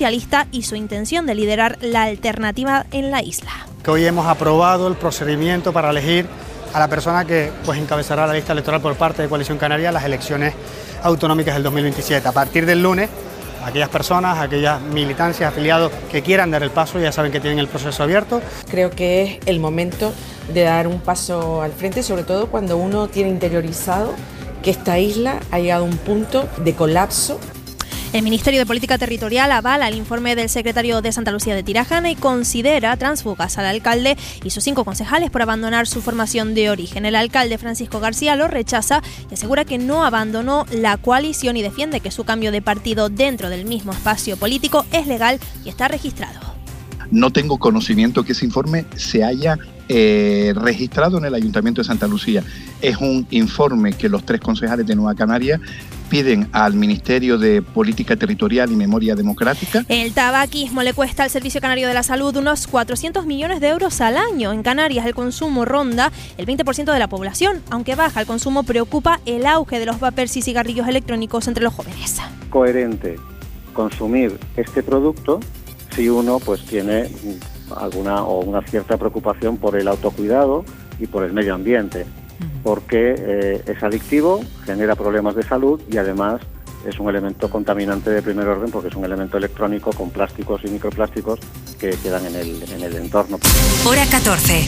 socialista y su intención de liderar la alternativa en la isla. Hoy hemos aprobado el procedimiento para elegir a la persona que encabezará la lista electoral por parte de Coalición Canaria en las elecciones autonómicas del 2027. A partir del lunes, aquellas personas, aquellas militancias, afiliados que quieran dar el paso, ya saben que tienen el proceso abierto. Creo que es el momento de dar un paso al frente, sobre todo cuando uno tiene interiorizado que esta isla ha llegado a un punto de colapso. El Ministerio de Política Territorial avala el informe del secretario de Santa Lucía de Tirajana y considera tránsfugas al alcalde y sus 5 concejales por abandonar su formación de origen. El alcalde Francisco García lo rechaza y asegura que no abandonó la coalición y defiende que su cambio de partido dentro del mismo espacio político es legal y está registrado. No tengo conocimiento que ese informe se haya registrado en el Ayuntamiento de Santa Lucía. Es un informe que los 3 concejales de Nueva Canaria piden al Ministerio de Política Territorial y Memoria Democrática. El tabaquismo le cuesta al Servicio Canario de la Salud unos 400 millones de euros al año. En Canarias el consumo ronda el 20% de la población. Aunque baja el consumo, preocupa el auge de los vapers y cigarrillos electrónicos entre los jóvenes. Coherente consumir este producto si uno tiene alguna o una cierta preocupación por el autocuidado y por el medio ambiente, porque es adictivo, genera problemas de salud y además es un elemento contaminante de primer orden porque es un elemento electrónico con plásticos y microplásticos que quedan en el entorno. Hora 14.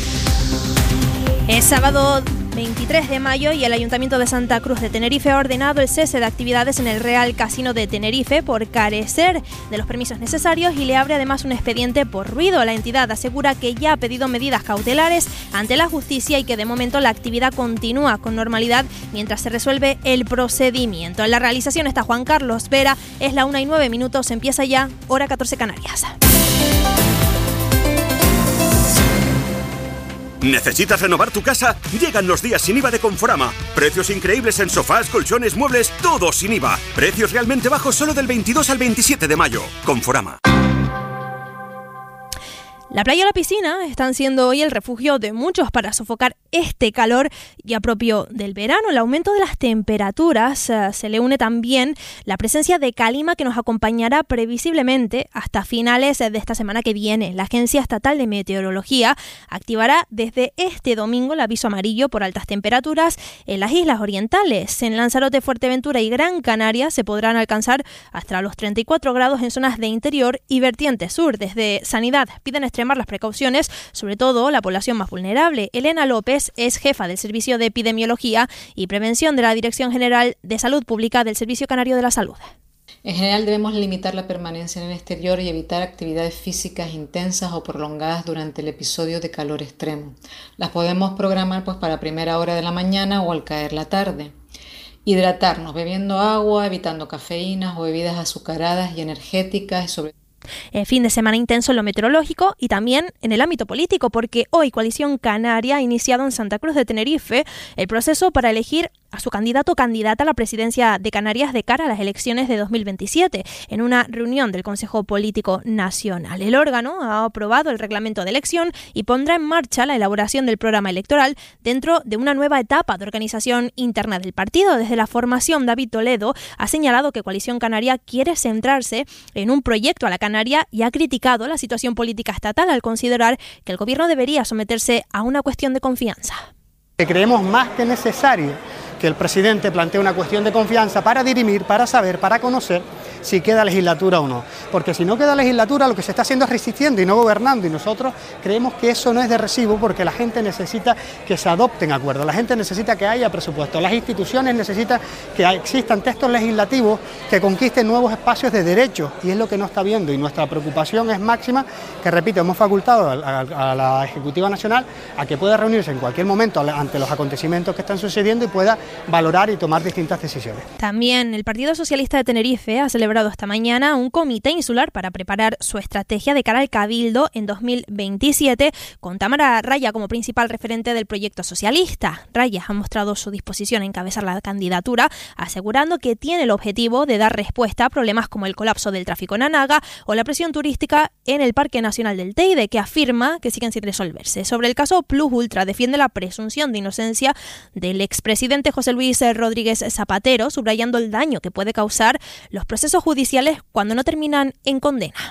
Es sábado 23 de mayo y el Ayuntamiento de Santa Cruz de Tenerife ha ordenado el cese de actividades en el Real Casino de Tenerife por carecer de los permisos necesarios y le abre además un expediente por ruido. La entidad asegura que ya ha pedido medidas cautelares ante la justicia y que de momento la actividad continúa con normalidad mientras se resuelve el procedimiento. En la realización está Juan Carlos Vera, es la 1:09, empieza ya Hora 14 Canarias. ¿Necesitas renovar tu casa? Llegan los días sin IVA de Conforama. Precios increíbles en sofás, colchones, muebles, todo sin IVA. Precios realmente bajos solo del 22 al 27 de mayo. Conforama. La playa y la piscina están siendo hoy el refugio de muchos para sofocar este calor ya propio del verano. El aumento de las temperaturas se le une también la presencia de calima que nos acompañará previsiblemente hasta finales de esta semana que viene. La Agencia Estatal de Meteorología activará desde este domingo el aviso amarillo por altas temperaturas en las islas orientales. En Lanzarote, Fuerteventura y Gran Canaria se podrán alcanzar hasta los 34 grados en zonas de interior y vertiente sur. Desde Sanidad piden extremar las precauciones, sobre todo la población más vulnerable. Elena López es jefa del Servicio de Epidemiología y Prevención de la Dirección General de Salud Pública del Servicio Canario de la Salud. En general debemos limitar la permanencia en el exterior y evitar actividades físicas intensas o prolongadas durante el episodio de calor extremo. Las podemos programar para primera hora de la mañana o al caer la tarde. Hidratarnos bebiendo agua, evitando cafeínas o bebidas azucaradas y energéticas, sobre Fin de semana intenso en lo meteorológico y también en el ámbito político, porque hoy Coalición Canaria ha iniciado en Santa Cruz de Tenerife el proceso para elegir a su candidato o candidata a la presidencia de Canarias de cara a las elecciones de 2027, en una reunión del Consejo Político Nacional. El órgano ha aprobado el reglamento de elección y pondrá en marcha la elaboración del programa electoral dentro de una nueva etapa de organización interna del partido. Desde la formación, David Toledo ha señalado que Coalición Canaria quiere centrarse en un proyecto a la Canaria y ha criticado la situación política estatal al considerar que el gobierno debería someterse a una cuestión de confianza. Creemos más que necesario que el presidente plantee una cuestión de confianza para dirimir, para saber, para conocer si queda legislatura o no. Porque si no queda legislatura, lo que se está haciendo es resistiendo y no gobernando, y nosotros creemos que eso no es de recibo, porque la gente necesita que se adopten acuerdos, la gente necesita que haya presupuesto, las instituciones necesitan que existan textos legislativos que conquisten nuevos espacios de derechos, y es lo que no está viendo, y nuestra preocupación es máxima, que repito, hemos facultado a la Ejecutiva Nacional a que pueda reunirse en cualquier momento ante los acontecimientos que están sucediendo y pueda valorar y tomar distintas decisiones. También el Partido Socialista de Tenerife ha celebrado esta mañana un comité insular para preparar su estrategia de cara al Cabildo en 2027, con Tamara Raya como principal referente del proyecto socialista. Raya ha mostrado su disposición a encabezar la candidatura, asegurando que tiene el objetivo de dar respuesta a problemas como el colapso del tráfico en Anaga o la presión turística en el Parque Nacional del Teide, que afirma que siguen sin resolverse. Sobre el caso Plus Ultra, defiende la presunción de inocencia del expresidente José José Luis Rodríguez Zapatero, subrayando el daño que puede causar los procesos judiciales cuando no terminan en condena.